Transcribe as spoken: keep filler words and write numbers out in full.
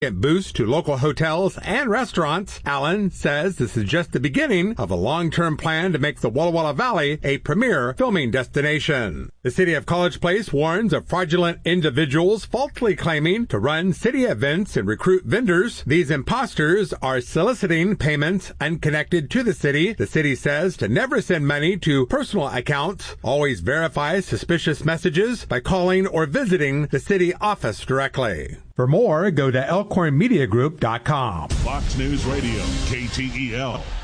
boost to local hotels and restaurants. Allen says this is just the beginning of a long-term plan to make the Walla Walla Valley a premier filming destination. The city of College Place warns of fraudulent individuals falsely claiming to run city events and recruit vendors. These imposters are soliciting payments unconnected to the city. The city says to never send money to personal accounts. Always verify suspicious messages by calling or visiting the city office directly. For more, go to elkhorn media group dot com. Fox News Radio, K T E L.